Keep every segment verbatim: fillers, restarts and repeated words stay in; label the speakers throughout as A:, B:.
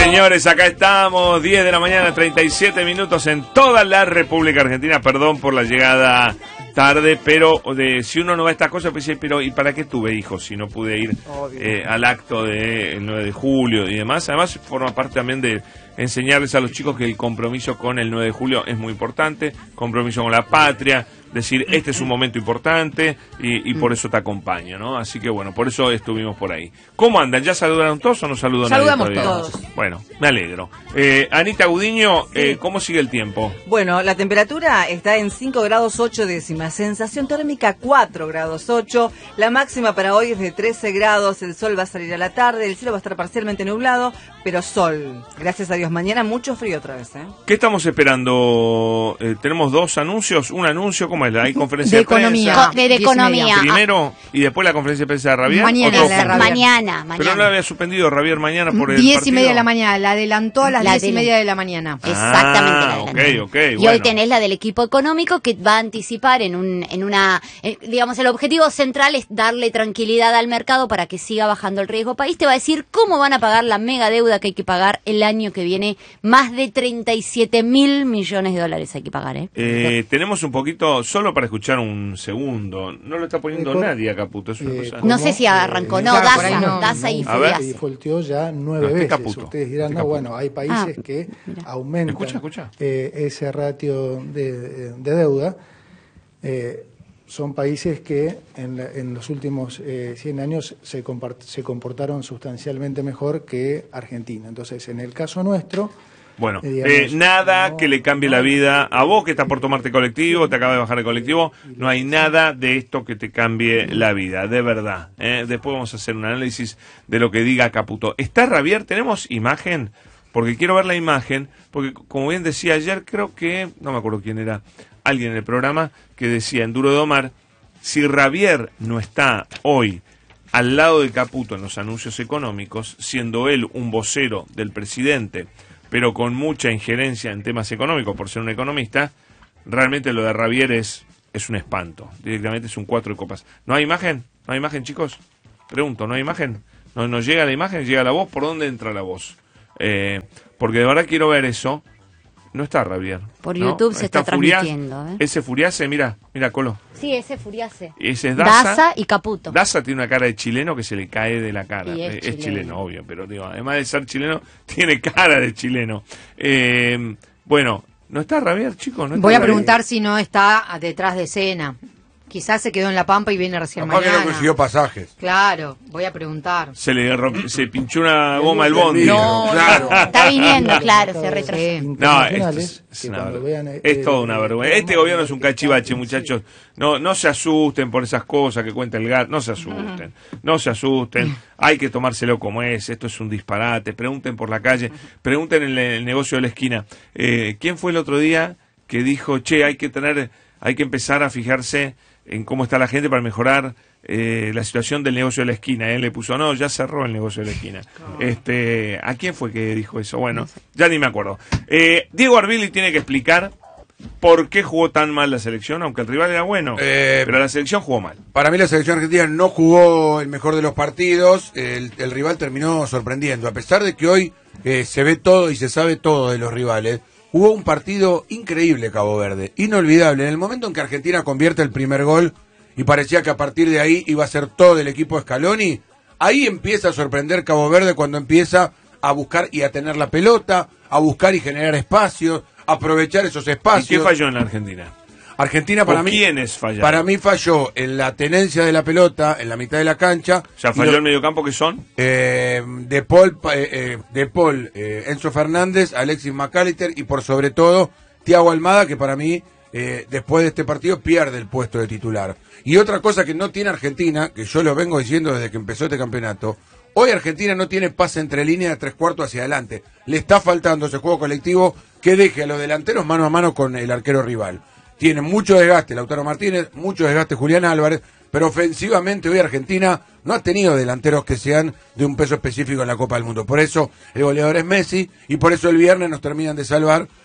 A: señores, acá estamos, diez de la mañana, treinta y siete minutos en toda la República Argentina. Perdón por la llegada tarde, pero de, si uno no va a estas cosas, pues dice, pero ¿y para qué tuve hijos si no pude ir eh, al acto del nueve de julio y demás? Además, forma parte también de enseñarles a los chicos que el compromiso con el nueve de julio es muy importante, compromiso con la patria, decir, este es un momento importante y, y por eso te acompaño, ¿no? Así que bueno, por eso estuvimos por ahí. ¿Cómo andan? ¿Ya saludaron todos o no saludan nadie?
B: Saludamos todos.
A: Bueno, me alegro. Eh, Anita Gudiño, sí. eh, ¿cómo sigue el tiempo?
B: Bueno, la temperatura está en cinco grados ocho décimas, sensación térmica cuatro grados ocho, la máxima para hoy es de trece grados, el sol va a salir a la tarde, el cielo va a estar parcialmente nublado, pero sol. Gracias a Dios, mañana mucho frío otra vez, ¿eh?
A: ¿Qué estamos esperando? Eh, tenemos dos anuncios, un anuncio, ¿cómo es? ¿Hay conferencia de,
C: de economía?
A: prensa?
C: De, de economía.
A: Primero y después la conferencia de prensa de Ravier.
C: Mañana, la de Ravier.
D: mañana, mañana.
A: Pero no la había suspendido Ravier mañana por el
C: Diez
A: partido.
C: y media de la mañana, la adelantó a las
D: La
C: diez y
D: del-
C: media de la mañana.
D: Exactamente.
A: Ah,
D: la
A: ok,
D: adelanté.
A: ok,
D: y
A: bueno.
D: hoy tenés la del equipo económico que va a anticipar en un, en una, eh, digamos, el objetivo central es darle tranquilidad al mercado para que siga bajando el riesgo país. Te va a decir cómo van a pagar la mega deuda que hay que pagar el año que viene. Más de treinta y siete mil millones de dólares hay que pagar, ¿eh?
A: Eh, tenemos un poquito, solo para escuchar un segundo. No lo está poniendo
E: Eh, con-
A: nadie a Caputo. Es una
E: eh,
A: cosa...
E: con-
D: No sé si arrancó, no,
C: Claro, por ahí
D: Daza,
C: no.
D: Daza y
A: A ver.
E: Y
D: Fulias.
E: volteó ya nueve
A: No, este
E: veces.
A: Caputo.
E: Ustedes dirán,
A: Este
E: no,
A: Caputo.
E: bueno, hay países
D: Ah,
E: que
D: mira.
E: aumentan
A: Escucha, escucha.
E: eh, ese ratio de, de deuda. Eh, son países que en, la- en los últimos eh, cien años se, compart- se comportaron sustancialmente mejor que Argentina. Entonces, en el caso nuestro...
A: Bueno,
E: Eh, digamos,
A: eh, nada
E: no,
A: que le cambie
E: no.
A: la vida a vos que estás por tomarte colectivo, te acabas de bajar de colectivo, no hay nada de esto que te cambie la vida, de verdad. ¿eh? Después vamos a hacer un análisis de lo que diga Caputo. ¿Está Ravier? ¿Tenemos imagen? Porque quiero ver la imagen, porque como bien decía ayer, creo que, no me acuerdo quién era, alguien en el programa que decía en Duro de Omar, si Ravier no está hoy al lado de Caputo en los anuncios económicos, siendo él un vocero del presidente, pero con mucha injerencia en temas económicos por ser un economista, realmente lo de Ravier es, es un espanto. Directamente es un cuatro de copas. ¿No hay imagen? ¿No hay imagen, chicos? Pregunto, ¿no hay imagen? ¿No, no llega la imagen? ¿Llega la voz? ¿Por dónde entra la voz? Eh, porque de verdad quiero ver eso. No está Ravier.
D: Por
A: ¿no?
D: YouTube se está
A: Furias-
D: transmitiendo, ¿eh?
A: Ese Furiase, mira, mira, Colo.
D: Sí, ese Furiase.
A: Ese es Daza.
D: Daza y Caputo.
A: Daza tiene una cara de chileno que se le cae de la cara.
D: Y es
A: Eh, es
D: chileno.
A: chileno, obvio, pero digo, además de ser chileno, tiene cara de chileno. Eh, bueno, ¿no está Ravier, chicos? ¿No está
C: Voy a
A: Ravier?
C: preguntar si no está detrás de escena. Quizás se quedó en La Pampa y viene recién
F: Capaz que
C: mañana.
F: no consiguió pasajes.
C: Claro, voy a preguntar.
A: Se le romp- se pinchó una goma al bondi.
C: No,
F: Claro.
D: Está viniendo, claro, se retrasó.
C: Sí.
A: No,
E: internacionales
A: esto es, es
E: que
A: una
E: cuando
A: vergüenza.
E: vean, eh,
A: Es toda una
E: eh,
A: vergüenza. Este
E: digamos,
A: gobierno es un cachivache,
E: sí.
A: muchachos. No, no se asusten por esas cosas que cuenta el G A T. No se asusten. No se asusten. Hay que tomárselo como es. Esto es un disparate. Pregunten por la calle. Pregunten en el, el negocio de la esquina. Eh, ¿Quién fue el otro día que dijo, che, hay que tener, hay que empezar a fijarse en cómo está la gente para mejorar eh, la situación del negocio de la esquina? Él le puso, no, ya cerró el negocio de la esquina. Este, ¿a quién fue que dijo eso? Bueno, ya ni me acuerdo. Eh, Diego Arbili tiene que explicar por qué jugó tan mal la selección, aunque el rival era bueno,
F: Eh,
A: pero la selección jugó mal.
F: Para mí la selección argentina no jugó el mejor de los partidos, el, el rival terminó sorprendiendo, a pesar de que hoy eh, se ve todo y se sabe todo de los rivales. Hubo un partido increíble Cabo Verde, inolvidable. En el momento en que Argentina convierte el primer gol y parecía que a partir de ahí iba a ser todo el equipo Scaloni, ahí empieza a sorprender Cabo Verde cuando empieza a buscar y a tener la pelota, a buscar y generar espacios, aprovechar esos
A: ¿Y
F: espacios.
A: qué falló en la Argentina?
F: Argentina para
A: ¿O
F: mí
A: quiénes fallaron?
F: Para mí falló en la tenencia de la pelota, en la mitad de la cancha.
A: O sea,
F: y
A: falló
F: lo-
A: el mediocampo, que son
F: eh, De Paul, pa- eh, eh, De Paul eh, Enzo Fernández, Alexis McAllister y por sobre todo Thiago Almada, que para mí eh, después de este partido pierde el puesto de titular. Y otra cosa que no tiene Argentina, que yo lo vengo diciendo desde que empezó este campeonato, hoy Argentina no tiene pase entre líneas de tres cuartos hacia adelante. Le está faltando ese juego colectivo que deje a los delanteros mano a mano con el arquero rival. Tiene mucho desgaste Lautaro Martínez, mucho desgaste Julián Álvarez, pero ofensivamente hoy Argentina no ha tenido delanteros que sean de un peso específico en la Copa del Mundo. Por eso el goleador es Messi y por eso el viernes nos terminan de salvar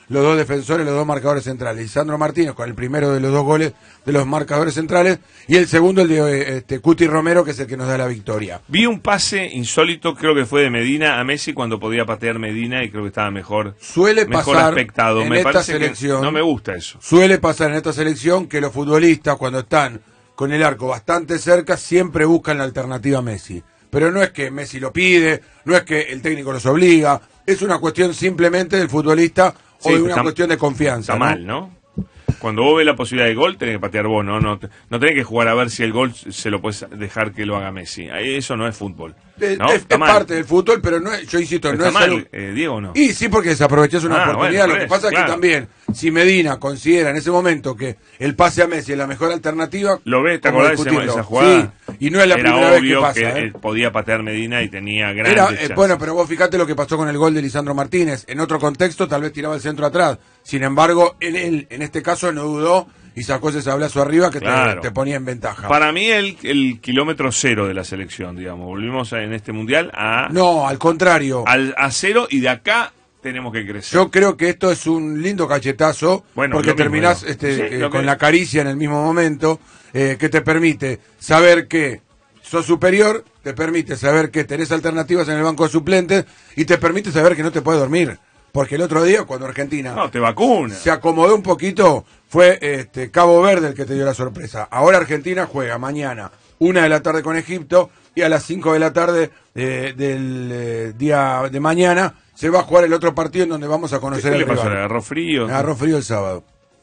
F: los dos defensores, los dos marcadores centrales. Lisandro Martínez con el primero de los dos goles de los marcadores centrales y el segundo el de este, Cuti Romero, que es el que nos da la victoria.
A: Vi un pase insólito, creo que fue de Medina a Messi cuando podía patear Medina y creo que estaba mejor,
F: Suele
A: mejor
F: pasar
A: aspectado.
F: en
A: Me
F: esta
A: parece
F: selección,
A: que no me gusta eso.
F: Suele pasar en esta selección que los futbolistas cuando están con el arco bastante cerca siempre buscan la alternativa a Messi. Pero no es que Messi lo pide, no es que el técnico los obliga, es una cuestión simplemente del futbolista
A: Sí,
F: o de una
A: está,
F: cuestión de confianza.
A: Está
F: ¿no?
A: mal, ¿no? Cuando vos ves la posibilidad de gol, tenés que patear vos, ¿no? No, no tenés que jugar a ver si el gol se lo puedes dejar que lo haga Messi. Ahí eso no es fútbol.
F: Eh,
A: ¿no?
F: Es, es parte del fútbol, pero no es, yo insisto,
A: Pero
F: no
A: está
F: es
A: mal,
F: algo...
A: eh, Diego, ¿no?
F: Y sí, porque desaprovechás una
A: Ah,
F: oportunidad.
A: bueno,
F: Lo que
A: eso,
F: pasa
A: claro.
F: es que también, si Medina considera en ese momento que el pase a Messi es la mejor alternativa...
A: Lo ves, ¿te
F: ¿cómo
A: acordás de esa-
F: discutirlo?
A: esa jugada?
F: Sí, y no es la
A: Era
F: primera vez que
A: obvio
F: pasa.
A: que
F: ¿eh?
A: él podía patear Medina y tenía grandes
F: Era, eh,
A: chances.
F: bueno, pero vos fijate lo que pasó con el gol de Lisandro Martínez. En otro contexto, tal vez tiraba el centro atrás. Sin embargo, en, él, en este caso no dudó y sacó ese sablazo arriba que
A: Claro.
F: te, te ponía en ventaja.
A: Para mí el, el kilómetro cero de la selección, digamos. Volvimos a- en este mundial a,
F: No, al contrario.
A: al, a cero y de acá tenemos que crecer.
F: Yo creo que esto es un lindo cachetazo,
A: Bueno,
F: porque
A: lo mismo,
F: terminás
A: digo.
F: este,
A: Sí,
F: eh,
A: lo
F: con
A: que-
F: la caricia en el mismo momento, eh, que te permite saber que sos superior, te permite saber que tenés alternativas en el banco de suplentes y te permite saber que no te puedes dormir. Porque el otro día, cuando Argentina
A: No, te vacuna.
F: se acomodó un poquito, fue este, Cabo Verde el que te dio la sorpresa. Ahora Argentina juega mañana, una de la tarde con Egipto, y a las cinco de la tarde eh, del eh, día de mañana se va a jugar el otro partido en donde vamos a
A: ¿Qué
F: conocer
A: le
F: al
A: pasó? ¿Le
F: rival.
A: agarró frío?
F: Me agarró frío el sábado.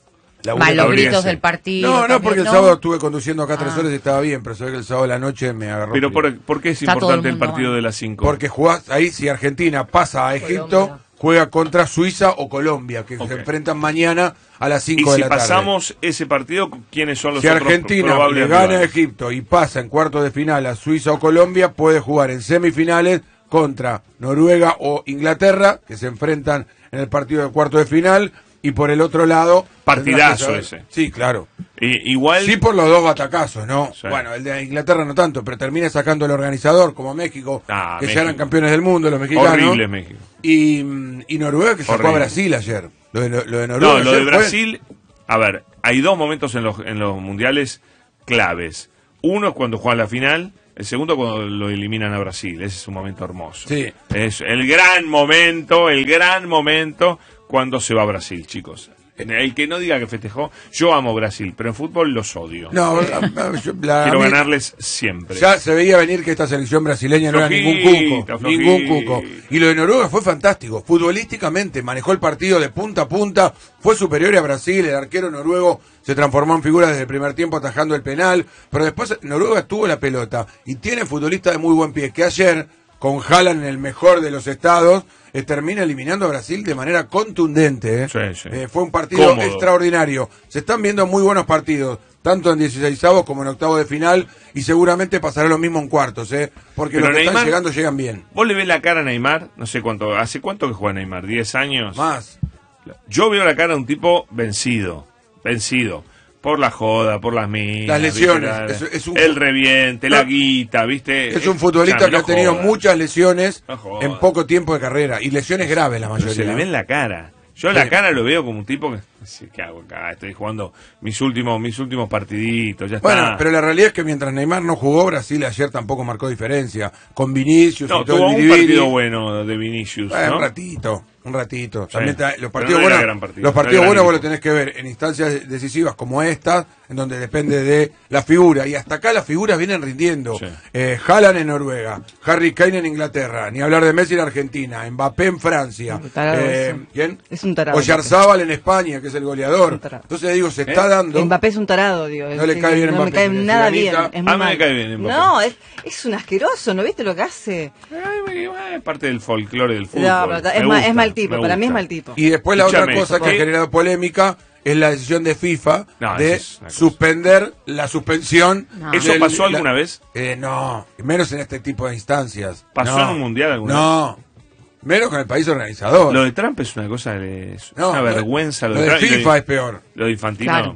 F: La
C: Más los
A: Gabriel,
C: gritos
A: sí.
C: del partido.
F: No, no,
C: también,
F: porque el
C: ¿no?
F: sábado estuve conduciendo acá tres
C: Ah.
F: horas y estaba bien, pero se ve que el sábado de la noche me agarró
A: Pero
F: frío.
A: por, ¿por qué es
C: Está todo el
A: importante el,
C: mundo
A: partido
C: mal.
A: de las cinco?
F: Porque jugás ahí, si Argentina pasa a Egipto,
C: Colombia.
F: juega contra Suiza o Colombia, que
A: Ok.
F: se enfrentan mañana a las
A: y
F: cinco de
A: si
F: la tarde.
A: pasamos ese partido, ¿quiénes son los
F: Si
A: otros
F: Argentina
A: probables
F: le gana a
A: rivales?
F: Egipto y pasa en cuartos de final a Suiza o Colombia, puede jugar en semifinales contra Noruega o Inglaterra, que se enfrentan en el partido de cuartos de final, y por el otro lado...
A: Partidazo
F: tendrás que saber-
A: ese.
F: Sí, claro.
A: Y- igual,
F: Sí por los dos batacazos, ¿no?
A: Sí.
F: Bueno, el de Inglaterra no tanto, pero termina sacando el organizador, como México,
A: Ah,
F: que
A: México.
F: ya eran campeones del mundo, los mexicanos.
A: horrible México.
F: Y, mm, y Noruega, que sacó
A: Horrible.
F: a Brasil ayer. Lo de, lo de Noruega
A: No, lo
F: ayer
A: de
F: fue-
A: Brasil, a ver, hay dos momentos en los, en los mundiales claves. Uno es cuando juega la final, el segundo cuando lo eliminan a Brasil. Ese es un momento hermoso.
F: Sí.
A: Es el gran momento, el gran momento cuando se va a Brasil, chicos. El que no diga que festejó, yo amo Brasil, pero en fútbol los odio.
F: No, a- a- yo- la-
A: Quiero
F: a mí-
A: ganarles siempre.
F: Ya se veía venir que esta selección brasileña no era ningún
A: Flojita,
F: cuco.
A: flojita.
F: Ningún cuco. Y lo de Noruega fue fantástico. Futbolísticamente manejó el partido de punta a punta. Fue superior a Brasil. El arquero noruego se transformó en figura desde el primer tiempo atajando el penal. Pero después Noruega tuvo la pelota. Y tiene futbolistas de muy buen pie. Que ayer, con Haaland en el mejor de los estados, eh, termina eliminando a Brasil de manera contundente. ¿eh?
A: Sí, sí.
F: Eh, fue un partido
A: Cómodo.
F: extraordinario. Se están viendo muy buenos partidos, tanto en dieciseisavos como en octavos de final, y seguramente pasará lo mismo en cuartos, ¿eh? porque
A: Pero
F: los que
A: Neymar-
F: están llegando llegan bien.
A: ¿Vos le ves la cara a Neymar? No sé cuánto, ¿hace cuánto que juega Neymar? ¿diez años?
F: Más.
A: Yo veo la cara de un tipo vencido, vencido. Por la joda, por las minas.
F: Las lesiones,
A: ¿viste? La-
F: es- es un-
A: el reviente, la
F: No.
A: guita, ¿viste?
F: Es un futbolista
A: Ya,
F: que
A: no
F: ha tenido
A: jodas.
F: muchas lesiones
A: No jodas.
F: en poco tiempo de carrera, y lesiones graves la
A: Pero
F: mayoría.
A: se le ve en la cara. Yo en la
F: Sí.
A: cara lo veo como un tipo que... sí, ¿qué hago acá? Estoy jugando mis últimos mis últimos partiditos, ya
F: Bueno,
A: está.
F: pero la realidad es que mientras Neymar no jugó, Brasil ayer tampoco marcó diferencia. Con Vinicius
A: No,
F: y todo
A: tuvo
F: el
A: un
F: biribiri.
A: partido bueno de Vinicius,
F: Eh,
A: ¿no?
F: Un ratito, un ratito.
A: Sí.
F: También ta- los
A: Pero
F: partidos
A: no era
F: buenos,
A: gran partido,
F: los
A: no era
F: partidos
A: gran
F: buenos vos lo
A: equipo.
F: tenés que ver en instancias decisivas como esta, en donde depende de la figura. Y hasta acá las figuras vienen rindiendo.
A: Sí.
F: Eh, Haaland en Noruega, Harry Kane en Inglaterra, ni hablar de Messi en Argentina, Mbappé en Francia.
B: Un tarado
F: Eh,
B: ese.
F: ¿Quién?
B: Es un tarado.
F: Oyarzábal en España, que es el goleador.
B: Un tarado.
F: Entonces digo, se
A: ¿Eh?
F: está dando.
B: Mbappé es un tarado, digo.
F: No le
B: Sí,
F: cae bien
B: no
F: Mbappé,
B: me cae
F: tiene
B: nada bien.
F: ciudadanita.
B: Es muy
A: A mí me
B: mal.
A: cae bien Mbappé.
B: No, es, es un asqueroso, ¿no viste lo que hace?
A: Ay, me- Es parte del folclore del fútbol.
B: No, pero
A: Me
B: es, mal,
A: gusta,
B: es mal tipo,
A: me
B: para mí es
A: gusta.
B: mal tipo.
F: Y después la otra
A: Escúchame,
F: cosa que ha
A: ¿qué?
F: generado polémica es la decisión de FIFA
A: No,
F: de
A: eso es una cosa.
F: suspender la suspensión.
C: No.
A: ¿Eso
F: del-
A: pasó
F: la-
A: alguna vez?
F: Eh, no, menos en este tipo de instancias.
A: ¿Pasó
F: No.
A: en un mundial alguna
F: No, menos con el país organizador.
A: Lo de Trump es una cosa, de- es
F: No,
A: una
F: lo de-
A: vergüenza. Lo,
F: lo de
A: Trump y
F: FIFA es peor.
A: Lo de Infantino.
C: Claro.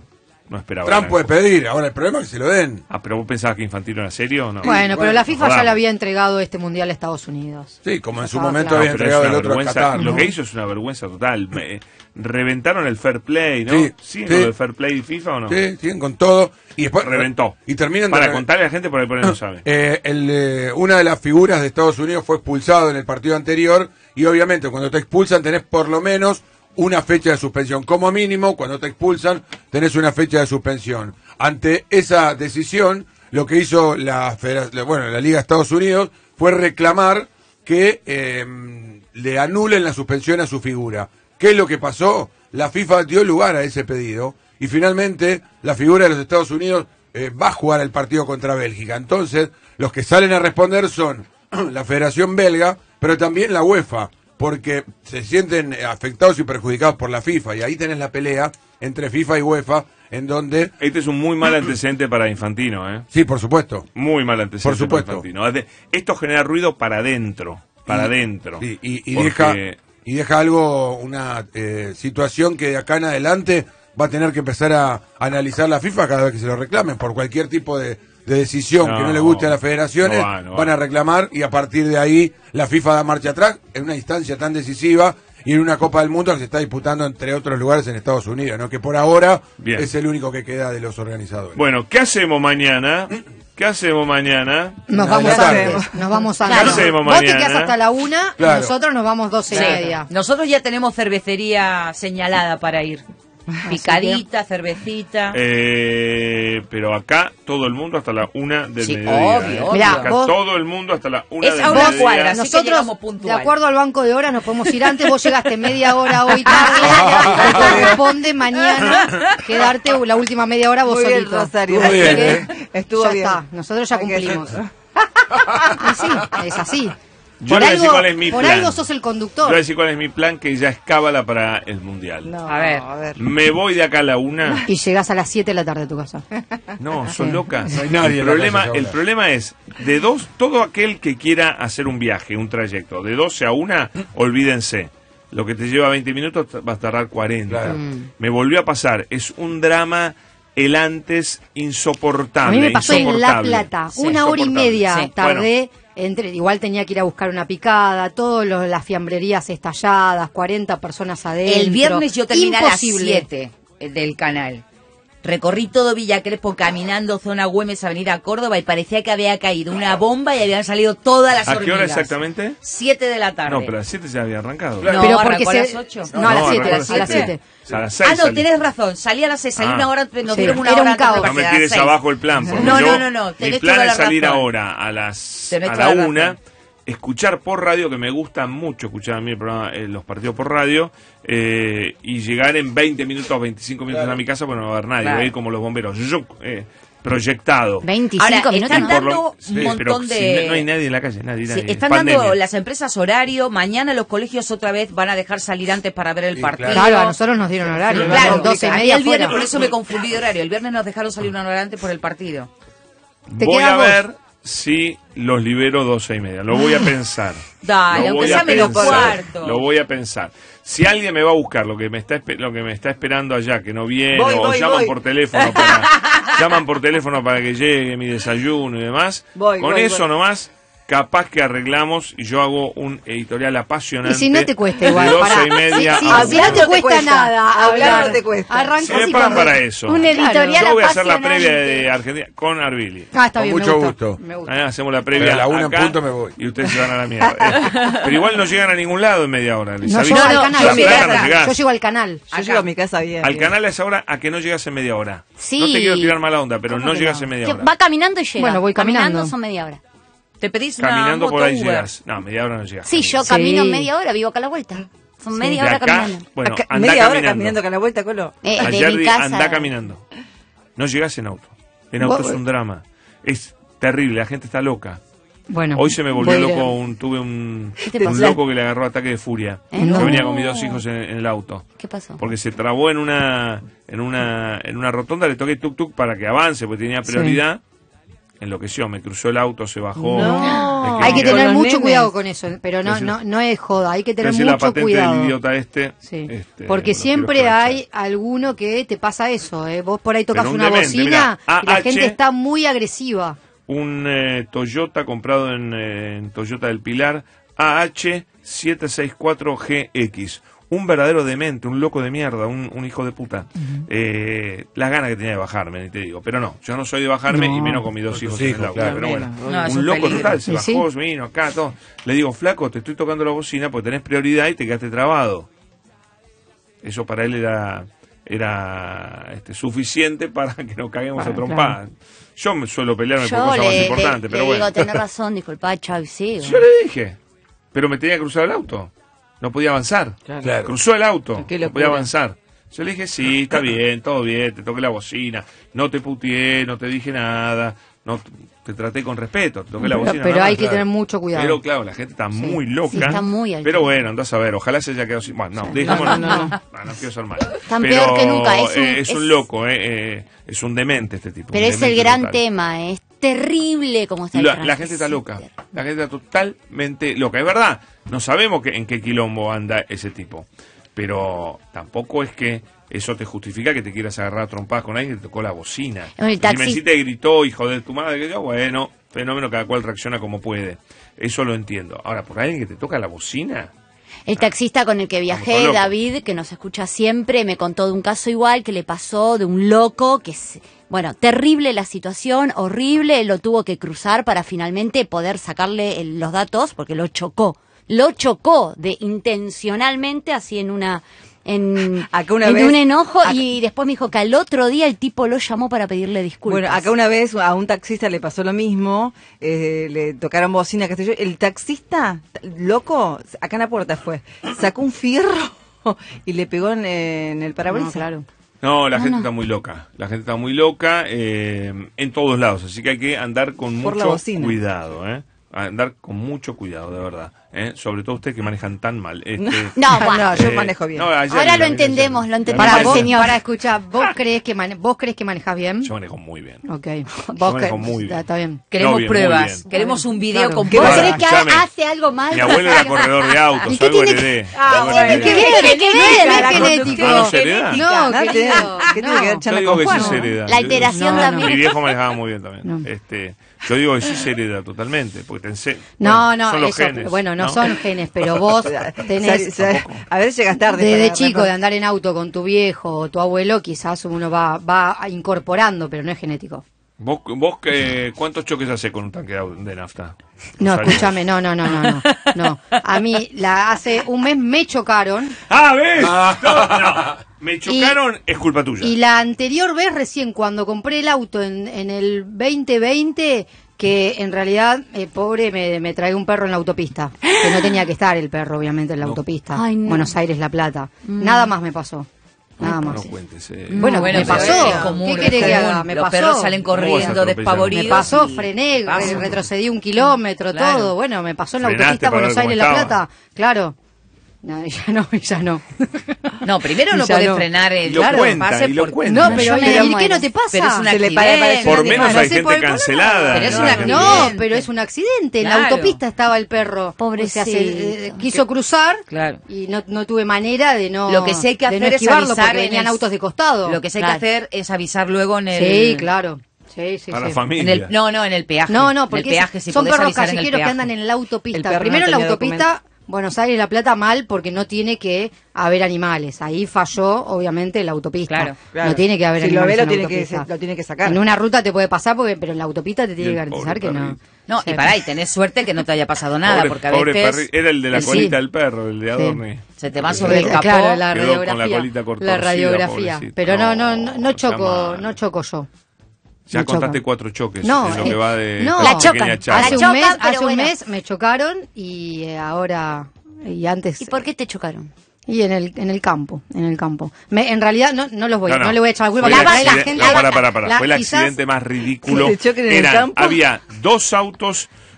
A: no esperaba.
F: Trump
A: gran
F: puede
A: cosa.
F: pedir, ahora el problema es que se lo den.
A: Ah, pero vos pensabas que Infantino era serio o no.
C: Bueno, pero la FIFA ya
A: jodamos.
C: le había entregado este mundial a Estados Unidos.
F: Sí, como en su
C: Estaba
F: momento
C: claro.
F: había
A: No, pero
F: entregado
A: es
F: el
A: una
F: otro a
A: vergüenza.
F: Qatar.
A: Lo
F: ¿no?
A: que hizo es una vergüenza total. Me- reventaron el fair play, ¿no?
F: Sí,
A: ¿Siguen
F: sí.
A: lo del fair play FIFA o no?
F: Sí, siguen con todo. Y después
A: Reventó.
F: Y terminan
A: Para
F: de...
A: contarle a la gente por ahí por ahí no sabe.
F: Eh, el, eh, una de las figuras de Estados Unidos fue expulsado en el partido anterior y obviamente cuando te expulsan tenés por lo menos una fecha de suspensión. Como mínimo, cuando te expulsan tenés una fecha de suspensión. Ante esa decisión, lo que hizo la, federa- la- bueno, la Liga de Estados Unidos fue reclamar que eh, le anulen la suspensión a su figura. ¿Qué es lo que pasó? La FIFA dio lugar a ese pedido y finalmente la figura de los Estados Unidos eh, va a jugar el partido contra Bélgica. Entonces, los que salen a responder son la Federación Belga, pero también la UEFA, porque se sienten eh, afectados y perjudicados por la FIFA. Y ahí tenés la pelea entre FIFA y UEFA, en donde...
A: Este es un muy mal antecedente para Infantino, ¿eh?
F: Sí, por supuesto.
A: Muy mal antecedente
F: Por supuesto.
A: para Infantino. Ade- Esto genera ruido para adentro, para
F: Y-
A: adentro.
F: Sí, y, y
A: Porque-
F: deja, y deja algo, una eh, situación que de acá en adelante va a tener que empezar a analizar la FIFA cada vez que se lo reclamen, por cualquier tipo de, de decisión
A: No,
F: que no le guste a las federaciones,
A: no va, no va.
F: van a reclamar y a partir de ahí la FIFA da marcha atrás en una instancia tan decisiva y en una Copa del Mundo que se está disputando entre otros lugares en Estados Unidos, ¿no? Que por ahora
A: Bien.
F: es el único que queda de los organizadores.
A: Bueno, ¿qué hacemos mañana? ¿Qué hacemos mañana?
C: Nos
F: No,
C: vamos
F: ya
C: antes.
B: sabemos.
C: Nos vamos
D: Claro.
C: antes.
A: ¿Qué hacemos
C: Vos te
A: mañana?
C: quedás hasta la una
F: Claro.
C: y nosotros nos vamos doce y
G: Sí.
C: media.
G: Nosotros ya tenemos cervecería señalada para ir. Picadita, cervecita.
A: Eh, pero acá todo el mundo hasta la una del
G: Sí,
A: mediodía.
G: obvio,
A: ¿eh?
G: obvio.
C: Mirá,
A: Acá
C: vos-
A: todo el mundo hasta la una
G: Es
A: del
G: a una
A: mediodía.
G: cuadra, así que
C: Nosotros,
G: llegamos
C: de
G: puntual.
C: acuerdo al banco de horas, nos podemos ir antes. Vos llegaste media hora hoy tarde. Te corresponde mañana quedarte la última media hora vos
B: Muy bien,
C: solito.
B: Rosario.
F: Estuvo bien,
C: Así que
F: ¿eh?
B: Estuvo
C: ya
B: bien.
C: está. Nosotros ya
B: Hay que
C: cumplimos.
B: hacer-
C: Y sí, es así.
A: Yo
C: Por
A: le voy a decir
C: algo,
A: cuál es mi
C: por
A: plan.
C: algo sos el
A: Yo
C: conductor.
A: voy a decir cuál es mi plan, que ya es cábala para el Mundial.
B: No,
G: A ver.
B: a ver.
A: Me voy de acá a la una.
C: Y llegás a las siete de la tarde a tu casa.
A: No, son locas.
F: No hay nadie
A: el
F: en la
A: problema,
F: calle a esa
A: el
F: hora.
A: problema es, de dos, todo aquel que quiera hacer un viaje, un trayecto, de doce a una, olvídense. Lo que te lleva veinte minutos va a tardar cuarenta.
F: Claro.
A: Me volvió a pasar. Es un drama, el antes,
C: A
A: insoportable.
C: mí me pasó en La
A: insoportable.
C: Plata.
A: Sí,
C: Una hora y
A: insoportable.
C: media
G: Sí.
C: tardé. Entre, igual tenía que ir a buscar una picada, todas las fiambrerías estalladas, cuarenta personas adentro.
G: El viernes yo terminé a las
C: Imposible.
G: siete del canal. Recorrí todo Villa Crespo caminando zona Güemes, Avenida Córdoba y parecía que había caído una bomba y habían salido todas las
A: ¿A qué
G: hormigas.
A: hora exactamente?
G: siete de la tarde.
A: No, pero a las siete ya había arrancado.
G: No,
C: Pero
G: arrancó
C: porque
G: a
C: se-
G: las ocho.
C: No, a las
A: No,
C: siete,
A: arrancó
C: a las siete.
A: O sea, a las seis
G: Ah, no,
A: salí.
G: tenés razón. Salí a las seis, salí
A: Ah.
G: una hora, nos
C: Sí.
G: dieron una
C: Era
G: hora
C: un caos.
G: antes
A: No me
G: para
A: tires
G: las seis.
A: abajo el plan. Porque
G: No,
A: yo,
G: no, no, no,
A: mi
G: tenés
A: plan
G: toda
A: es
G: la
A: salir
G: razón.
A: ahora a las
G: Tenés
A: a
G: toda
A: la
G: la
A: una,
G: razón.
A: escuchar por radio, que me gusta mucho escuchar a mí el programa, eh, los partidos por radio, eh, y llegar en veinte minutos, veinticinco minutos
F: Claro.
A: a mi casa, bueno, no va a haber nadie,
G: Claro.
A: voy a ir como los bomberos, yo, eh, proyectado.
D: veinticinco
G: Ahora,
D: minutos.
G: están
D: no.
A: Por lo-
G: dando
A: sí,
G: un
A: pero
G: montón
A: si
G: de-
A: no, no hay nadie en la calle, nadie,
G: Sí,
A: nadie.
G: están
A: Pandemia.
G: dando las empresas horario. Mañana los colegios otra vez van a dejar salir antes para ver el
F: Sí,
G: partido.
F: claro.
C: Claro, a nosotros nos dieron horario.
G: Claro,
C: Claro, doce y
G: a mí
C: media
G: el viernes
C: fuera.
G: por eso me confundí de horario. El viernes nos dejaron salir una hora antes por el partido.
C: Te
A: Voy
C: quedás
A: a
C: vos.
A: ver si los libero doce y media. Lo voy a pensar.
G: Dale,
A: Lo
G: aunque
A: voy
G: sea
A: a
G: menos
A: pensar.
G: cuarto.
A: Lo voy a pensar. Si alguien me va a buscar lo que me está espe- lo que me está esperando allá, que no viene,
B: Voy,
A: o
B: voy,
A: llaman
B: voy.
A: por teléfono para llaman por teléfono para que llegue mi desayuno y demás,
B: Voy,
A: con
B: voy,
A: eso
B: voy.
A: nomás capaz que arreglamos y yo hago un editorial apasionante.
C: Y si no te cuesta igual,
A: de doce
C: pará.
A: y media
C: Si- si-
A: a
C: si
A: una.
C: no te cuesta nada
B: Hablar
C: hablar.
B: no te cuesta.
C: Arrancás
A: Si me
C: y
A: pagan
C: corres.
A: para eso.
D: Un editorial
A: Yo voy a hacer la
D: apasionante.
A: previa de Argentina con Arvili.
C: Ah, está
F: Con
C: bien,
F: mucho
C: me gusta.
F: gusto.
C: Me gusta.
A: Ah, hacemos la previa
F: Pero a la una en
A: acá
F: punto me voy.
A: y ustedes se van a la mierda. Eh, Pero igual no llegan a ningún lado en media hora. Les
C: No,
A: aviso.
C: yo
G: No,
C: al
G: no,
C: canal.
G: yo
A: La
G: llegué
A: plata
G: acá.
A: no llegás.
C: Yo llego al canal.
B: Yo llego a mi casa bien.
A: Al
B: bien.
A: canal a esa hora a que no llegas en media hora.
D: Sí.
A: No te quiero tirar mala onda, pero no
C: que
A: llegas
C: no?
A: en media
D: Que
A: hora.
D: va caminando y llega.
C: Bueno, voy caminando.
D: son media hora.
G: Te pedís una
A: Caminando
G: moto
A: por ahí
G: Uber.
A: llegas. No, media hora no llegas.
D: Sí, yo
C: Sí.
D: camino media hora, vivo acá a la vuelta. Son media
A: De
D: hora
A: acá,
D: caminando.
A: bueno,
B: Acá-
A: anda
B: media hora
A: caminando.
B: caminando con la vuelta, Colo.
D: Eh, de
A: Ayer
D: mi
A: di-
D: casa.
A: anda caminando. No llegas en auto. En auto
C: Vos-
A: es un drama. Es terrible, la gente está loca.
C: Bueno,
A: Hoy se me volvió
C: voy a ir a-
A: loco, un, tuve un,
D: ¿Qué te
A: un
D: pasó?
A: loco que le agarró ataque de furia.
D: Eh,
A: Yo
D: no.
A: venía con mis dos hijos en, en el auto.
D: ¿Qué pasó?
A: Porque se trabó en una en una en una rotonda, le toqué tuk tuk para que avance, porque tenía prioridad. enloqueció, me cruzó el auto, se bajó.
B: No.
A: me
C: Hay que
A: quería-
C: tener
B: los
C: mucho
B: nenes.
C: cuidado con eso, pero no,
A: Pero si
C: no,
A: no-
C: no es joda, hay que tener
A: Pero si la
C: mucho
A: patente
C: cuidado.
A: del idiota este.
C: Sí.
A: este,
C: Porque
A: bueno,
C: siempre
A: quiero aprovechar.
C: hay alguno que te pasa eso, ¿eh? Vos por ahí tocas
A: Pero un
C: una
A: demente,
C: bocina
A: mirá,
C: y la
A: A H.
C: gente está muy agresiva.
A: Un eh, Toyota comprado en, eh, en Toyota del Pilar, A H siete seis cuatro G X. Un verdadero demente, un loco de mierda, un, un hijo de puta. eh, las ganas que tenía de bajarme, ni te digo. Pero no, yo no soy de bajarme
C: No.
A: y menos con mis dos
F: Con
A: hijos
F: tus
A: en el
F: hijos,
A: auto.
F: claro.
A: Pero bueno,
G: No, es
A: un
G: un
A: loco
G: peligro.
A: total, se
C: Y sí.
A: bajó, vino acá, todo. Le digo, flaco, te estoy tocando la bocina porque tenés prioridad y te quedaste trabado. Eso para él era era este, suficiente para que nos caguemos
C: Claro,
A: a trompadas. Yo me suelo pelearme por
D: Yo
A: cosas más
D: le,
A: importantes,
D: le-
A: pero
D: le
A: bueno.
D: digo, tenés razón, disculpa, Chavi, sí.
A: Yo le dije, pero me tenía que cruzar el auto. No podía avanzar.
F: Claro.
A: Cruzó el auto,
B: Qué
A: no
B: locura.
A: podía avanzar. Yo le dije, sí, está bien, todo bien, te toqué la bocina, no te puteé, no te dije nada, no t- te traté con respeto, te toqué la
C: Pero,
A: bocina.
C: pero
A: nada
C: hay
A: más.
C: que tener mucho cuidado.
A: Pero claro, la gente está muy loca.
D: Sí, está muy alterada.
A: Pero bueno, andás a ver, ojalá se haya quedado sin... Bueno, no, dejémoslo.
B: No, no,
A: No,
B: no.
A: no quiero ser mal.
D: Tan
A: Pero,
D: peor que nunca, es un-
A: eh, es un
D: es-
A: loco, eh, eh, es un demente este tipo.
D: Pero
A: un
D: es el
A: demente
D: gran
A: total.
D: tema, es terrible como está el
A: La,
D: tránsito.
A: la gente está loca, la gente está totalmente loca. Es verdad, no sabemos que, en qué quilombo anda ese tipo, pero tampoco es que eso te justifica que te quieras agarrar a trompadas con alguien que te tocó la bocina.
D: El
A: Si
D: taxi-
A: Messi te gritó, hijo de tu madre, que yo, bueno, fenómeno, cada cual reacciona como puede. Eso lo entiendo. Ahora, por alguien que te toca la bocina...
D: El taxista con el que
A: Vamos
D: viajé,
A: locos.
D: David, que nos escucha siempre, me contó de un caso igual que le pasó de un loco que es, bueno, terrible la situación, horrible, lo tuvo que cruzar para finalmente poder sacarle el- los datos porque lo chocó. Lo chocó de intencionalmente así en una en,
B: Acá una
D: en
B: vez-
D: un enojo
B: acá-
D: y después me dijo que al otro día el tipo lo llamó para pedirle disculpas.
B: Bueno, acá una vez a un taxista le pasó lo mismo, eh, le tocaron bocina, qué sé yo. El taxista, t- loco, acá en la puerta fue, sacó un fierro y le pegó en, en el parabrisas.
C: No, claro.
A: No, la
D: No,
A: gente
D: no.
A: está muy loca. La gente está muy loca eh, en todos lados. Así que hay que andar con
B: Por la
A: mucho
B: bocina.
A: cuidado, ¿eh? Andar con mucho cuidado, de verdad. ¿eh? Sobre todo ustedes que manejan tan mal. Este,
D: No, bueno.
B: no, yo
A: eh,
B: manejo bien.
A: no, ayer
D: Ahora
A: vi
D: lo
A: la-
D: entendemos,
A: ayer-
D: lo entendemos,
C: Para
A: ayer-
C: vos,
D: señor.
C: para escuchar, ¿vos crees que mane- vos crees que manejas bien?
A: Yo manejo muy bien.
C: Ok. Vos
A: manejo
C: que-
A: muy bien.
C: Está, está bien.
G: Queremos
A: No, bien, muy
G: pruebas.
A: bien.
G: Queremos un video
C: Claro.
G: con
B: ¿Qué
D: ¿Vos
B: pasa?
G: pruebas.
D: crees que
A: Escuchame.
D: hace algo mal?
A: Mi abuelo era corredor de autos,
C: ¿Y qué
A: algo
C: tiene
A: heredé.
B: Ah,
A: algo
B: bueno.
A: heredé.
C: ¿Qué tiene que ver?
B: La
C: Es genético.
A: Ah, ¿no se hereda?
C: No,
B: ¿Qué
C: querido.
B: ¿Qué tiene que ver
C: No.
B: charla
A: Yo digo
B: con
A: que sí
B: Juan?
A: se hereda.
D: La iteración
C: No,
D: también.
A: Mi viejo manejaba muy bien también.
C: No.
A: Este, yo digo que sí se hereda totalmente, porque te ense-
C: No,
A: bueno,
C: no,
A: son los
C: eso,
A: genes,
C: bueno, no, son genes, pero vos tenés
B: Sa- sa- A ver, llegas tarde.
C: desde
B: para-
C: chico de andar en auto con tu viejo o tu abuelo, quizás uno va, va incorporando, pero no es genético.
A: ¿Vos, vos qué- cuántos choques haces con un tanque de au- de nafta?
C: No,
A: Rosario.
C: escúchame, no, no, no, no, no, no. A mí la, hace un mes me chocaron
A: ¡Ah, ves! No, no. Me chocaron, es culpa tuya.
C: y la anterior vez recién cuando compré el auto en, en el veinte veinte, que en realidad, eh, pobre, me, me trae un perro en la autopista, que no tenía que estar el perro, obviamente, en la autopista.
D: Ay, no.
C: Buenos Aires, La Plata. Nada más me pasó. Nada
A: No
C: más.
A: cuentes. eh.
C: Bueno,
G: Bueno,
C: me
G: pero
C: pasó.
G: es común,
C: ¿Qué querés
G: es
C: que
G: común.
C: haga? Me
G: Los
C: pasó.
G: perros salen
A: ¿Cómo vas a
G: corriendo
A: atropellar?
G: despavoridos.
C: Me pasó,
G: y
C: frené,
G: pasa.
C: re- retrocedí un kilómetro,
G: Claro.
C: todo. Bueno, me pasó en la
A: Frenaste
C: autopista
A: para ver
C: Buenos
A: cómo
C: Aires, La
A: estaba.
C: Plata. Claro. No, ya no, ya no.
G: No, primero no
C: Ya
G: podés
C: no.
G: frenar el
A: Y lo
G: claro,
A: cuenta,
G: pase
A: y lo
G: por-
A: cuenta.
C: No, pero
D: yo me
C: ¿y qué
D: muero.
C: no te pasa?
G: Pero es un
B: Se le para-
G: accidente.
B: parece
A: Por
B: una
A: menos
B: animal.
A: hay
C: sé
A: gente
C: por qué,
A: cancelada.
G: Pero es
A: ¿no?
G: una-
A: Gente-
C: No,
G: accidente.
C: pero es un accidente. En la
G: Claro.
C: autopista estaba el perro.
D: Pobrecito.
C: O sea, se, eh, quiso cruzar
G: Claro.
C: y no, no tuve manera de no,
G: Lo que sí hay que
C: de
G: hacer
C: no
G: es
C: esquivarlo
G: avisar
C: porque
G: en
C: venían
G: el-
C: autos de costado.
G: Lo que sí hay
C: Claro.
G: que hacer es avisar luego en el...
C: Sí, claro. Sí, sí,
A: Para
C: sí.
A: la familia.
G: En el, no, no, en el peaje.
C: No, no,
G: En
C: porque
G: el peaje,
C: es-
G: si
C: son
G: podés
C: perros
G: avisar en el
C: callejeros que
G: peaje.
C: andan en la
B: El
C: autopista.
B: perro
C: Primero
B: no
C: en la
B: tenía
C: autopista Buenos Aires La Plata mal porque no tiene que haber animales. Ahí falló, obviamente, la autopista.
G: Claro,
B: Claro.
C: No tiene que haber
B: Si lo
C: animales.
B: ve, lo
C: en la
B: tiene que-
C: autopista.
B: se- lo tiene que sacar.
C: En una ruta te puede pasar, porque pero en la autopista te tiene
A: Y
C: que
A: el
C: garantizar
A: pobre
C: que no.
A: perrito.
G: No,
C: Sí.
G: y pará, y tenés suerte que no te haya pasado nada,
A: Pobre-
G: porque a
A: pobre
G: veces
A: perri- Era el de la
C: Sí.
A: colita del perro, el de Adorni.
G: se te va sobre el
C: Sí,
G: capó.
C: claro, la
A: Quedó con la
C: radiografía.
A: colita
C: La
A: cortorcida,
C: radiografía.
A: pobrecito.
C: Pero no, no, no, no
A: No,
C: choco,
A: está
C: no
A: mal.
C: choco yo.
A: Ya
C: Me
A: contaste
C: chocan.
A: cuatro choques
C: No,
A: en lo que
C: eh,
A: va de
C: no.
A: esta
D: La chocan.
A: pequeña charla.
C: Hace un
D: chocan,
C: mes,
D: pero
C: hace un
D: bueno.
C: mes me chocaron y eh, ahora y antes
D: ¿Y por qué te chocaron?
C: y en el en el campo, en el campo. Me, en realidad no no los voy, no, le voy a echar la culpa.
A: Fue
C: porque
A: el
C: por ahí la
A: accidente-
C: gente
A: no, para, para, para.
C: la-
A: Fue el
C: quizás-
A: accidente más ridículo.
B: ¿Que te choquen en el
A: Eran-
B: campo?
A: Había dos autos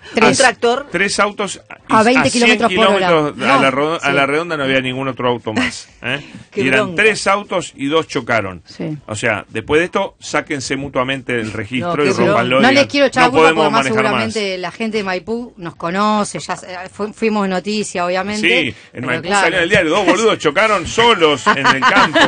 B: Tres. Un tractor.
A: Tres autos
C: a veinte kilómetros por hora.
A: A,
C: no,
A: la redonda,
C: sí.
A: a la redonda no había ningún otro auto más. ¿eh? Y eran
B: bronca.
A: tres autos y dos chocaron.
C: Sí.
A: O sea, después de esto, sáquense mutuamente el registro
B: No,
A: y
B: qué
A: rompanlo.
C: No
A: y
C: les
A: digan,
C: quiero echar
A: no
C: culpa porque
A: podemos
C: además
A: manejar más.
C: seguramente la gente de Maipú nos conoce, ya eh, fu- fuimos noticia, obviamente.
A: Sí, en
C: pero
A: Maipú
C: claro.
A: salió en el diario, dos boludos chocaron solos en el campo.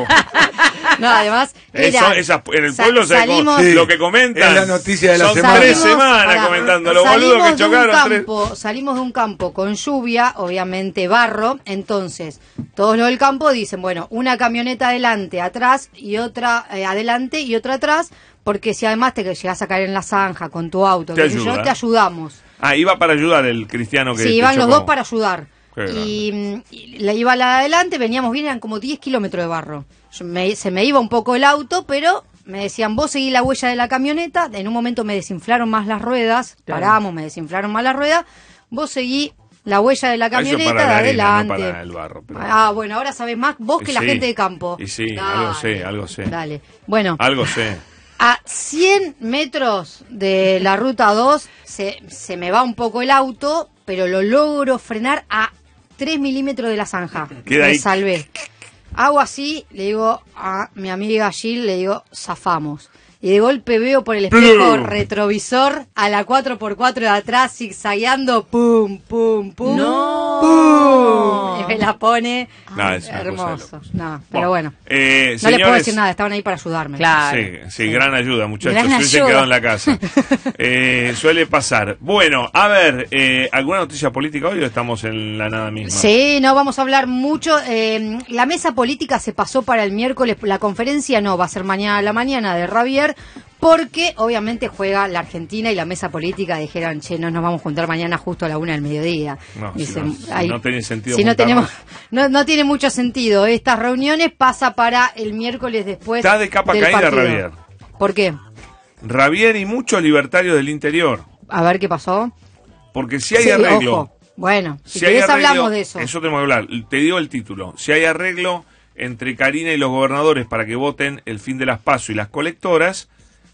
C: No, además,
A: Eso,
C: era,
A: esas- en el
C: sa-
A: pueblo se
C: salimos,
F: Sí.
A: lo que comentan.
F: Es la noticia de la
A: son
F: semana.
A: tres
C: Salimos-
A: semanas
C: pará,
A: comentando los
C: salimos
A: boludos que
C: de un
A: chocaron. tres-
C: campo, salimos de un campo con lluvia, obviamente barro, entonces todos los del campo dicen, bueno, una camioneta adelante, atrás y otra eh, adelante y otra atrás, porque si además te llegás a caer en la zanja con tu auto,
A: Te
C: qué sé yo,
A: ayuda.
C: te ayudamos.
A: Ah, iba para ayudar el cristiano que
C: Sí,
A: te
C: iban los
A: chocó.
C: dos para ayudar.
A: Qué
C: Y, mm, y la iba la de adelante, veníamos bien, eran como diez kilómetros de barro. Yo me- se me iba un poco el auto, pero me decían, vos seguí la huella de la camioneta. En un momento me desinflaron más las ruedas,
B: Claro.
C: paramos, me desinflaron más las ruedas. Vos seguí la huella de la
A: Eso
C: camioneta
A: para la
C: de
A: arena, no
C: adelante.
A: para el barro, pero-
C: Ah, bueno, ahora sabés más vos
A: Y
C: que la
A: sí,
C: gente de campo.
A: y sí,
C: Dale,
A: algo sé, algo sé.
C: Dale. Bueno,
A: Algo sé.
C: a cien metros de la ruta dos se, se me va un poco el auto, pero lo logro frenar a tres milímetros de la zanja.
A: Queda
C: me
A: ahí.
C: salvé. Hago así, le digo a mi amiga Jill, le digo, zafamos. Y de golpe veo por el espejo
A: ¡Plum!
C: retrovisor a la cuatro por cuatro de atrás zigzagueando, pum, pum, pum,
B: No.
C: pum. Y me la pone
A: No, es una cosa de
C: hermoso.
A: locos.
C: No, pero bueno.
A: Eh,
C: No les puedo
A: señores,
C: decir nada, estaban ahí para ayudarme.
B: Claro.
A: Sí, sí, gran ayuda, muchachos.
C: Gran
A: Se hubiesen
C: ayuda.
A: quedado en la casa. Eh, suele pasar. Bueno, a ver, eh, ¿alguna noticia política hoy o estamos en la nada misma?
C: Sí, no vamos a hablar mucho. Eh, la mesa política se pasó para el miércoles. La conferencia no, va a ser mañana a la mañana de Javier, porque obviamente juega la Argentina y la mesa política dijeron, che, no nos vamos a juntar mañana justo a la una del mediodía.
A: No, si
C: Dicen,
A: no- si
C: "Ay,
A: no tiene sentido
C: si no,
A: juntarnos".
C: tenemos, no, no tiene mucho sentido. Estas reuniones pasa para el miércoles después.
A: Está de capa
C: del
A: caída,
C: partido.
A: Javier.
C: ¿Por qué?
A: Javier y muchos libertarios del interior.
C: A ver qué pasó.
A: Porque si hay
C: Sí,
A: arreglo.
C: ojo. Bueno, si,
A: Si hay
C: querés
A: arreglo,
C: hablamos de eso.
A: Eso tenemos que hablar. Te digo el título. Si hay arreglo entre Karina y los gobernadores para que voten el fin de las PASO y las colectoras,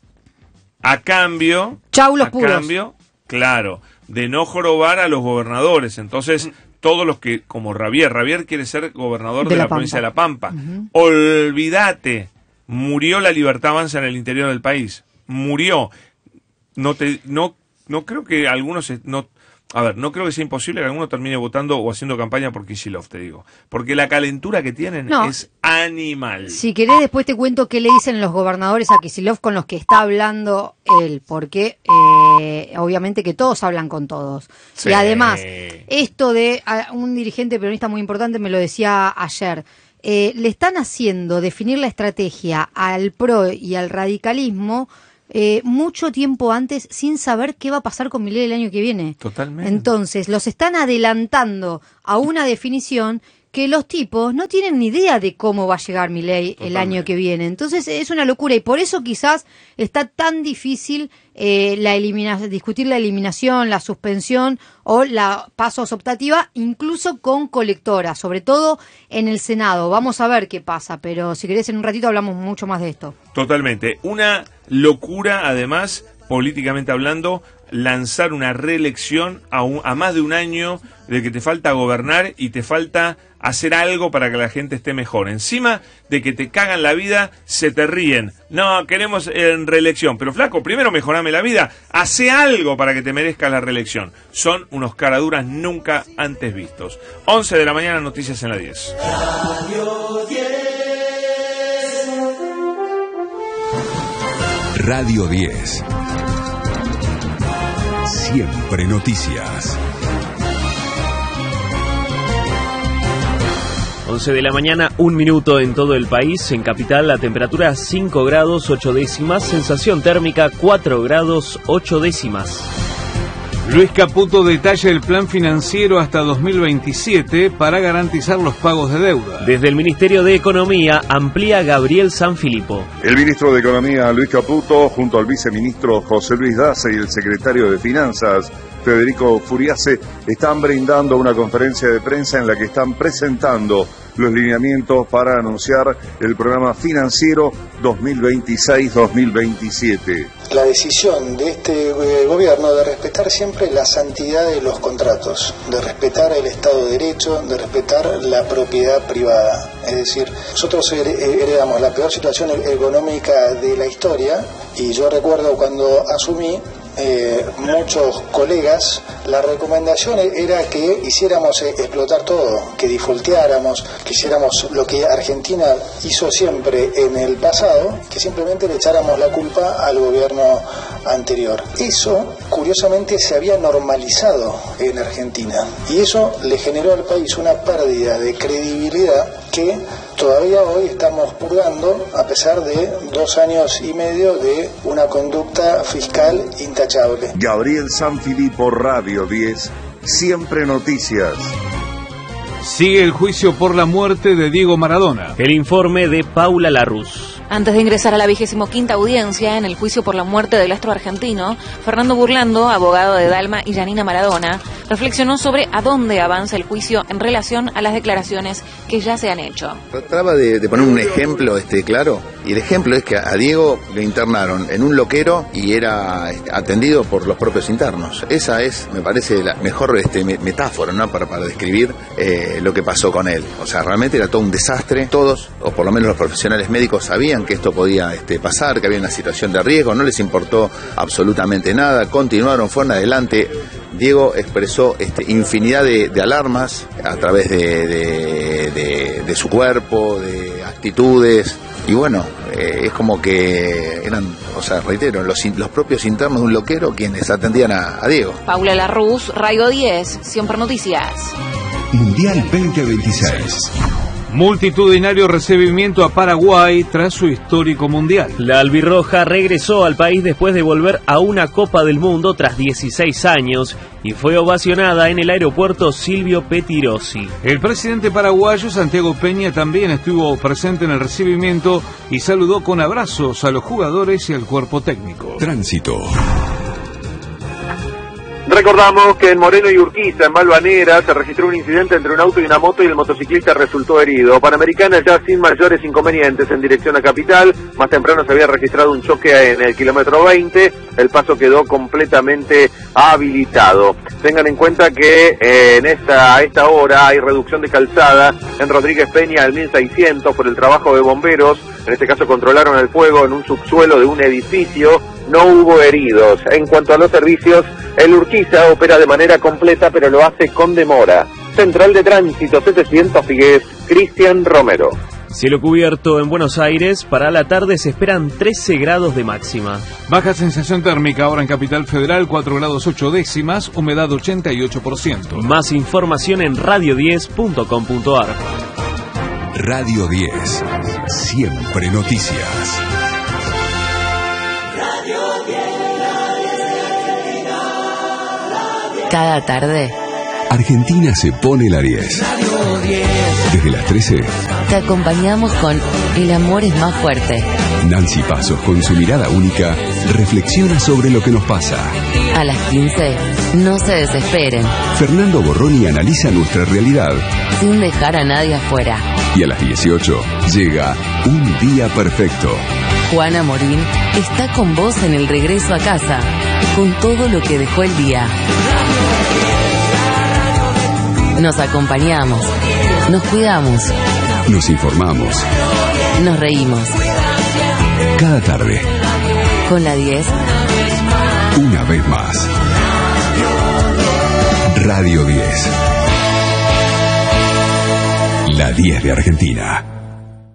A: a cambio,
C: Chau, los
A: a
C: puros.
A: cambio, claro, de no jorobar a los gobernadores. Entonces, todos los que, como Javier, Javier quiere ser gobernador de,
C: De
A: la,
C: La
A: provincia de La
C: Pampa.
A: Pampa. Olvídate, murió la libertad avanza en el interior del país. Murió. No te, no, no creo que algunos se- no, a ver, no creo que sea imposible que alguno termine votando o haciendo campaña por Kicillof, te digo, porque la calentura que tienen
C: No.
A: es animal.
C: Si querés, después te cuento qué le dicen los gobernadores a Kicillof con los que está hablando él, porque eh, obviamente que todos hablan con todos.
A: Sí.
C: Y además, esto de a, un dirigente peronista muy importante me lo decía ayer, eh, le están haciendo definir la estrategia al P R O y al radicalismo eh, mucho tiempo antes sin saber qué va a pasar con Milei el año que viene.
A: Totalmente.
C: Entonces, los están adelantando a una definición que los tipos no tienen ni idea de cómo va a llegar Milei el
A: Totalmente.
C: año que viene. Entonces es una locura y por eso quizás está tan difícil eh, la elimina discutir la eliminación, la suspensión o la pasos optativa, incluso con colectoras, sobre todo en el Senado. Vamos a ver qué pasa, pero si querés en un ratito hablamos mucho más de esto.
A: Totalmente. Una locura, además, políticamente hablando, lanzar una reelección a, un- a más de un año de que te falta gobernar y te falta hacer algo para que la gente esté mejor. Encima de que te cagan la vida, se te ríen. No, queremos en reelección. Pero flaco, primero mejorame la vida. Hace algo para que te merezca la reelección. Son unos caraduras nunca antes vistos. once de la mañana, noticias en la diez.
H: Radio diez. Siempre noticias.
I: once de la mañana, un minuto en todo el país. En capital, la temperatura cinco grados ocho décimas, sensación térmica cuatro grados ocho décimas.
J: Luis Caputo detalla el plan financiero hasta dos mil veintisiete para garantizar los pagos de deuda.
I: Desde el Ministerio de Economía, amplía Gabriel Sanfilippo.
K: El ministro de Economía, Luis Caputo, junto al viceministro José Luis Daza y el secretario de Finanzas, Federico Furiase, están brindando una conferencia de prensa en la que están presentando los lineamientos para anunciar el programa financiero dos mil veintiséis dos mil veintisiete.
E: La decisión de este eh, gobierno de respetar siempre la santidad de los contratos, de respetar el Estado de Derecho, de respetar la propiedad privada. Es decir, nosotros heredamos la peor situación económica de la historia y yo recuerdo cuando asumí, Eh, muchos colegas, la recomendación era que hiciéramos eh, explotar todo, que defaulteáramos, que hiciéramos lo que Argentina hizo siempre en el pasado, que simplemente le echáramos la culpa al gobierno anterior. Eso, curiosamente, se había normalizado en Argentina y eso le generó al país una pérdida de credibilidad que todavía hoy estamos purgando a pesar de dos años y medio de una conducta fiscal intachable.
K: Gabriel Sanfilippo, Radio diez, Siempre Noticias.
J: Sigue el juicio por la muerte de Diego Maradona.
I: El informe de Paula Larruz.
L: Antes de ingresar a la vigésimo quinta audiencia en el juicio por la muerte del astro argentino, Fernando Burlando, abogado de Dalma y Janina Maradona, reflexionó sobre a dónde avanza el juicio en relación a las declaraciones que ya se han hecho.
M: Trataba de, de poner un ejemplo este, claro, y el ejemplo es que a Diego lo internaron en un loquero y era atendido por los propios internos. Esa es, me parece, la mejor este, metáfora, ¿no? para, para describir eh, lo que pasó con él. O sea, realmente era todo un desastre. Todos, o por lo menos los profesionales médicos, sabían que esto podía este, pasar, que había una situación de riesgo, no les importó absolutamente nada, continuaron, fueron adelante. Diego expresó este, infinidad de, de alarmas a través de, de, de, de su cuerpo, de actitudes, y bueno, eh, es como que eran, o sea, reitero, los, los propios internos de un loquero quienes atendían a, a Diego.
L: Paula Larruz, Radio diez, Siempre Noticias.
H: Mundial veinte veintiséis.
J: Multitudinario recibimiento a Paraguay tras su histórico mundial.
I: La albirroja regresó al país después de volver a una Copa del Mundo tras dieciséis años y fue ovacionada en el aeropuerto Silvio Pettirossi.
J: El presidente paraguayo Santiago Peña también estuvo presente en el recibimiento y saludó con abrazos a los jugadores y al cuerpo técnico.
H: Tránsito.
N: Recordamos que en Moreno y Urquiza, en Balvanera, se registró un incidente entre un auto y una moto y el motociclista resultó herido. Panamericana ya sin mayores inconvenientes en dirección a Capital. Más temprano se había registrado un choque en el kilómetro veinte. El paso quedó completamente habilitado. Tengan en cuenta que eh, en esta, a esta hora hay reducción de calzada en Rodríguez Peña al mil seiscientos por el trabajo de bomberos. En este caso controlaron el fuego en un subsuelo de un edificio. No hubo heridos. En cuanto a los servicios, el Urquiza opera de manera completa, pero lo hace con demora. Central de Tránsito setecientos Figués, Cristian Romero.
I: Cielo cubierto en Buenos Aires, para la tarde se esperan trece grados de máxima.
J: Baja sensación térmica ahora en Capital Federal, cuatro grados ocho décimas, humedad ochenta y ocho por ciento.
I: Más información en radio diez punto com punto ar.
H: Radio diez, Siempre Noticias.
O: Cada tarde
H: Argentina se pone la diez. Desde las trece
O: te acompañamos con El amor es más fuerte.
H: Nancy Pasos, con su mirada única, reflexiona sobre lo que nos pasa.
O: A las quince, no se desesperen.
H: Fernando Borroni analiza nuestra realidad.
O: Sin dejar a nadie afuera.
H: Y a las dieciocho llega Un Día Perfecto.
O: Juana Morín está con vos en el regreso a casa, con todo lo que dejó el día. Nos acompañamos, nos cuidamos,
H: nos informamos,
O: nos reímos.
H: Cada tarde,
O: con la diez,
H: una vez más. Radio diez. La diez de Argentina.